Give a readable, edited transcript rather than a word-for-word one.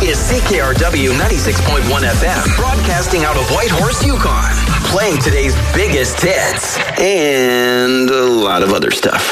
is CKRW 96.1 FM, broadcasting out of Whitehorse, Yukon, playing today's biggest hits and a lot of other stuff.